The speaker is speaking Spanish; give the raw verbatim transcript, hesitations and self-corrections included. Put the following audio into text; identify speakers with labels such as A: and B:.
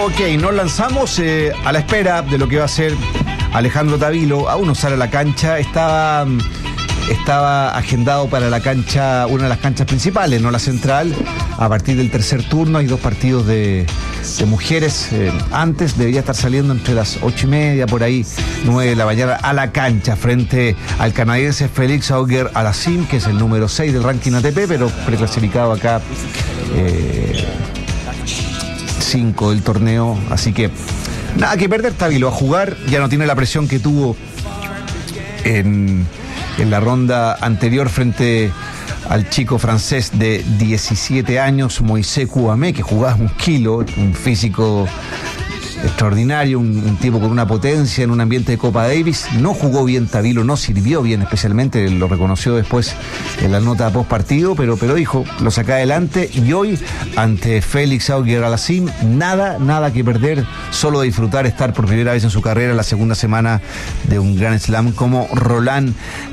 A: Ok, nos lanzamos eh, a la espera de lo que va a ser Alejandro Tavilo. Aún no sale a la cancha. Estaba, estaba agendado para la cancha, una de las canchas principales, no la central. A partir del tercer turno hay dos partidos de, de mujeres. Eh, antes debería estar saliendo entre las ocho y media, por ahí, nueve de la mañana, a la cancha frente al canadiense Félix Auger-Aliassime, que es el número seis del ranking A T P, pero preclasificado acá. Eh, cinco del torneo, así que nada que perder. Tavilo a jugar, ya no tiene la presión que tuvo en, en la ronda anterior frente al chico francés de diecisiete años, Moisés Kouamé, que jugaba un kilo, un físico extraordinario, un, un tipo con una potencia en un ambiente de Copa Davis. No jugó bien Tavilo, no sirvió bien, especialmente lo reconoció después en la nota post partido, pero, pero dijo, lo saca adelante. Y hoy, ante Félix Auger-Aliassime, nada, nada que perder, solo disfrutar, estar por primera vez en su carrera en la segunda semana de un Grand Slam como Roland